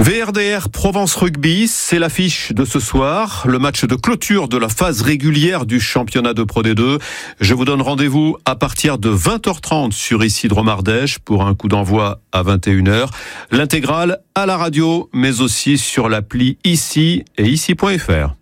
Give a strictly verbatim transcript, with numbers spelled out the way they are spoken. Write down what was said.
V R D R Provence Rugby, c'est l'affiche de ce soir, le match de clôture de la phase régulière du championnat de Pro D deux. Je vous donne rendez-vous à partir de vingt heures trente sur Ici-Drôme Ardèche pour un coup d'envoi à vingt et une heures. L'intégrale à la radio, mais aussi sur l'appli Ici et ici point f r.